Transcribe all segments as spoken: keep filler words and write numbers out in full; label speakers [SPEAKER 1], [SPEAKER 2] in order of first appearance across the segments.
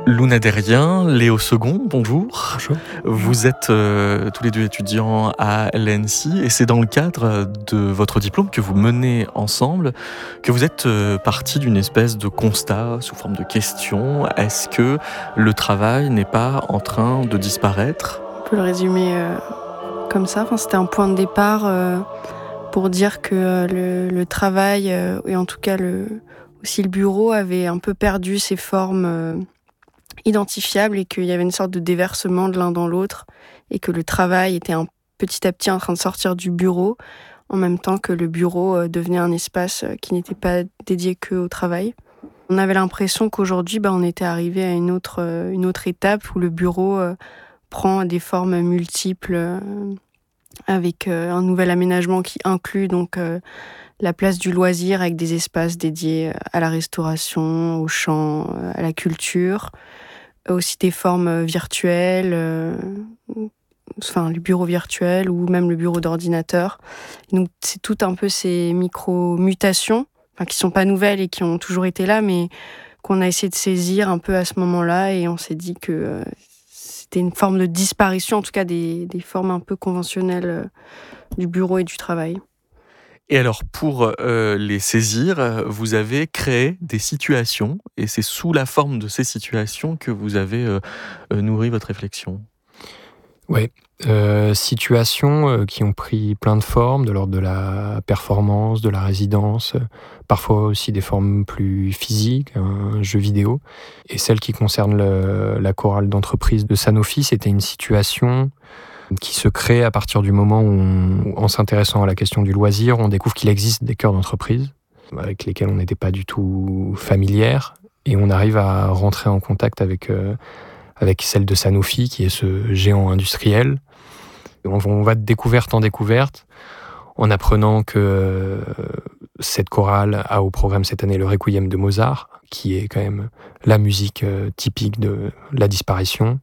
[SPEAKER 1] Luna Derrien, Léo Second, bonjour.
[SPEAKER 2] Bonjour.
[SPEAKER 1] Vous êtes euh, tous les deux étudiants à l'E N S I et c'est dans le cadre de votre diplôme que vous menez ensemble que vous êtes euh, partis d'une espèce de constat sous forme de question. Est-ce que le travail n'est pas en train de disparaître ?
[SPEAKER 3] On peut le résumer euh, comme ça. Enfin, c'était un point de départ euh, pour dire que euh, le, le travail, euh, et en tout cas le, aussi le bureau, avait un peu perdu ses formes euh, identifiable et qu'il y avait une sorte de déversement de l'un dans l'autre et que le travail était un, petit à petit en train de sortir du bureau en même temps que le bureau euh, devenait un espace euh, qui n'était pas dédié qu'au travail. On avait l'impression qu'aujourd'hui, bah, on était arrivé à une autre, euh, une autre étape où le bureau euh, prend des formes multiples euh, avec euh, un nouvel aménagement qui inclut donc euh, la place du loisir avec des espaces dédiés à la restauration, au chant, à la culture, aussi des formes virtuelles, euh, enfin le bureau virtuel ou même le bureau d'ordinateur. Donc c'est tout un peu ces micro-mutations, enfin, qui sont pas nouvelles et qui ont toujours été là, mais qu'on a essayé de saisir un peu à ce moment-là et on s'est dit que euh, c'était une forme de disparition, en tout cas des, des formes un peu conventionnelles euh, du bureau et du travail.
[SPEAKER 1] Et alors, pour euh, les saisir, vous avez créé des situations, et c'est sous la forme de ces situations que vous avez euh, euh, nourri votre réflexion.
[SPEAKER 2] Oui, euh, situations euh, qui ont pris plein de formes, de l'ordre de la performance, de la résidence, euh, parfois aussi des formes plus physiques, un jeu vidéo. Et celle qui concerne le, la chorale d'entreprise de Sanofi, c'était une situation qui se crée à partir du moment où, on, en s'intéressant à la question du loisir, on découvre qu'il existe des chœurs d'entreprise avec lesquels on n'était pas du tout familière, et on arrive à rentrer en contact avec, euh, avec celle de Sanofi, qui est ce géant industriel. On, on va de découverte en découverte, en apprenant que euh, cette chorale a au programme cette année le Requiem de Mozart, qui est quand même la musique euh, typique de la disparition.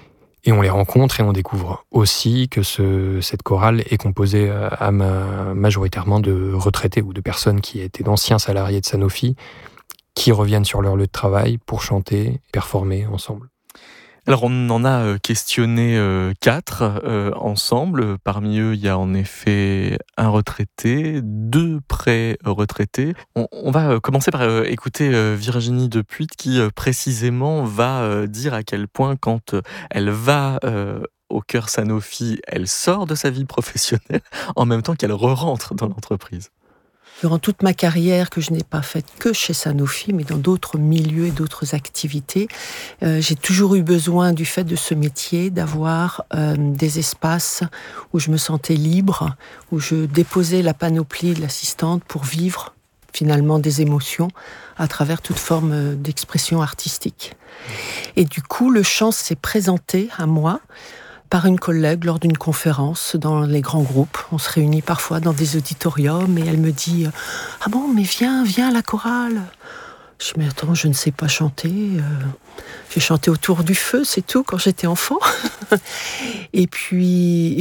[SPEAKER 2] Et on les rencontre et on découvre aussi que ce, cette chorale est composée à ma, majoritairement de retraités ou de personnes qui étaient d'anciens salariés de Sanofi qui reviennent sur leur lieu de travail pour chanter, performer ensemble.
[SPEAKER 1] Alors on en a questionné euh, quatre euh, ensemble. Parmi eux, il y a en effet un retraité, deux pré-retraités. On, on va commencer par euh, écouter euh, Virginie Depuit qui euh, précisément va euh, dire à quel point quand euh, elle va euh, au cœur Sanofi, elle sort de sa vie professionnelle en même temps qu'elle re-rentre dans l'entreprise.
[SPEAKER 4] Durant toute ma carrière, que je n'ai pas faite que chez Sanofi, mais dans d'autres milieux et d'autres activités, euh, j'ai toujours eu besoin, du fait de ce métier, d'avoir euh, des espaces où je me sentais libre, où je déposais la panoplie de l'assistante pour vivre finalement des émotions à travers toute forme d'expression artistique. Et du coup, le chant s'est présenté à moi par une collègue lors d'une conférence dans les grands groupes. On se réunit parfois dans des auditoriums et elle me dit « Ah bon, mais viens, viens à la chorale !» Je dis « Mais attends, je ne sais pas chanter. Euh, j'ai chanté autour du feu, c'est tout, quand j'étais enfant. » Et puis, et